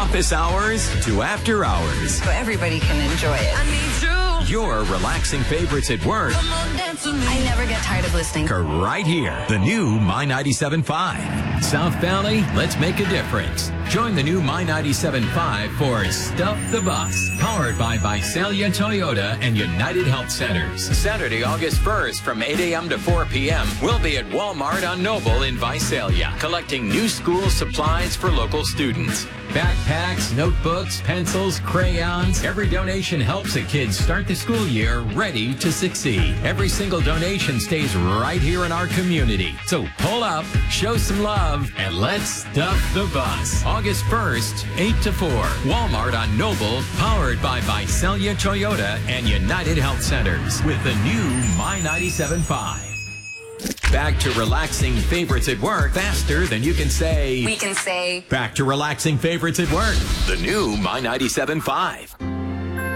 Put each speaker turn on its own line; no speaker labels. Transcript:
office hours to after hours.
So everybody can enjoy it.
Your relaxing favorites at work
I never get tired of listening.
are right here. The new My 97.5. South Valley, let's make a difference. Join the new My 97.5 for Stuff the Bus, powered by Visalia Toyota and United Health Centers. Saturday, August 1st from 8 a.m. to 4 p.m. We'll be at Walmart on Noble in Visalia, collecting new school supplies for local students. Backpacks, notebooks, pencils, crayons. Every donation helps a kid start the school year ready to succeed. Every single donation stays right here in our community. So pull up, show some love, and let's stuff the bus. August 1st, 8 to 4. Walmart on Noble, powered by Visalia Toyota and United Health Centers with the new My 97.5. Back to relaxing favorites at work faster than you can say.
We can say.
Back to relaxing favorites at work. The new My 97.5.